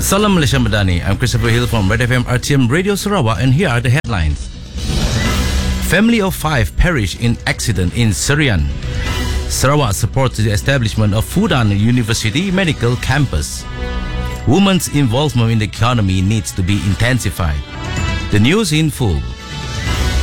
Salam Malaysia Madani. I'm Christopher Hill from Red FM RTM Radio Sarawak, and here are the headlines. Family of 5 perished in accident in Serian. Sarawak supports the establishment of Fudan University Medical Campus. Women's involvement in the economy needs to be intensified. The news in full.